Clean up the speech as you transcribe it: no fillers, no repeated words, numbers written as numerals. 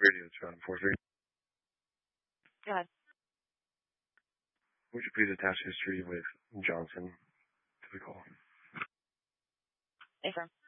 Radio 743. Go ahead. Would you please attach history with Johnson to the call? Affirm.